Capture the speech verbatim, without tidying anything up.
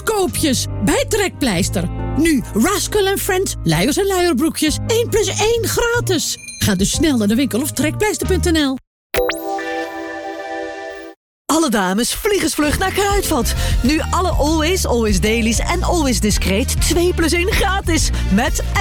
uitkoopjes bij Trekpleister. Nu Rascal en Friends, luiers en luierbroekjes, één plus één gratis. Ga dus snel naar de winkel of trekpleister punt n l. Alle dames, vliegensvlug naar Kruidvat. Nu alle Always, Always Dailies en Always Discreet twee plus één gratis. Met